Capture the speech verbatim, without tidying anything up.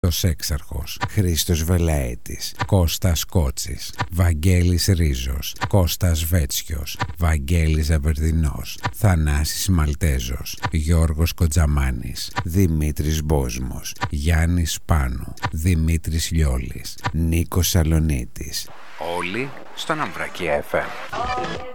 Κώστας Έξαρχος, Χρήστος Βελαέτης, Κώστας Κότσης, Βαγγέλης Ρίζος, Κώστας Βέτσιος, Βαγγέλης Ζαβερδινός, Θανάσης Μαλτέζος, Γιώργος Κοτζαμάνης, Δημήτρης Μπόσμος, Γιάννης Πάνου, Δημήτρης Λιόλης, Νίκος Σαλονίτης. Όλοι στον Αμβρακία εφ εμ.